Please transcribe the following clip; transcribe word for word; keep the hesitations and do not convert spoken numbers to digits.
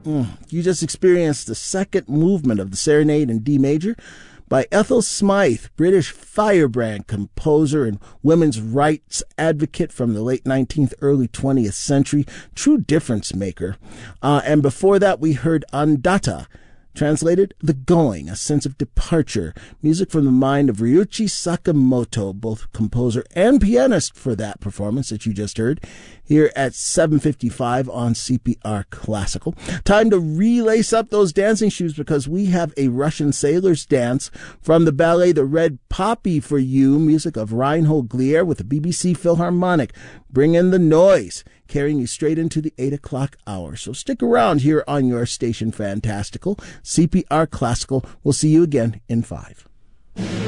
Mm. You just experienced the second movement of the Serenade in D major by Ethel Smythe, British firebrand composer and women's rights advocate from the late nineteenth, early twentieth century, true difference maker. Uh, and before that, we heard Andata, translated The Going, a sense of departure, music from the mind of Ryuichi Sakamoto, both composer and pianist for that performance that you just heard, here at seven fifty-five on C P R Classical. Time to relace up those dancing shoes because we have a Russian sailor's dance from the ballet The Red Poppy for you, music of Reinhold Glier with the B B C Philharmonic. Bring in the noise, carrying you straight into the eight o'clock hour. So stick around here on your station Fantastical, C P R Classical. We'll see you again in five.